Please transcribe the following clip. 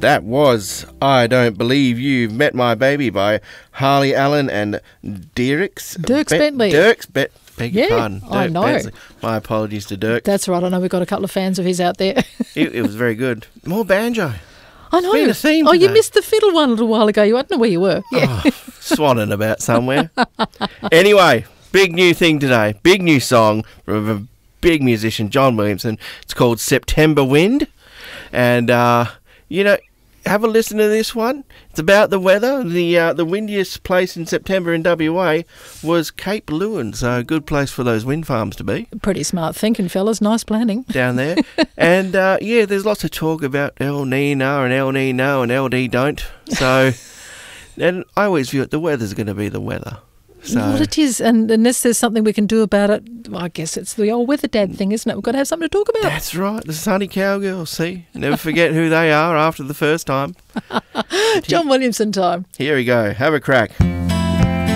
That was I Don't Believe You've Met My Baby by Harley Allen and Dirks Bentley. Beg your pardon. I know. Bentley. My apologies to Dirk. That's right. I know we've got a couple of fans of his out there. It was very good. More banjo. I know. Been a theme you today. missed the fiddle one a little while ago. I don't know where you were. Yeah. Oh, swanning about somewhere. Anyway, big new thing today. Big new song from a big musician, John Williamson. It's called September Wind. And, have a listen to this one. It's about the weather. The windiest place in September in WA was Cape Leeuwin, so a good place for those wind farms to be. Pretty smart thinking, fellas. Nice planning. Down there. And, there's lots of talk about El Nino and El Nino and LD don't. So, and I always view it, the weather's going to be the weather. So, Well, it is, and unless there's something we can do about it, I guess it's the old weather dad thing, isn't it? We've got to have something to talk about. that's right, the Sunny Cowgirls, see? Never forget who they are after the first time. John Williamson time. Here we go, have a crack.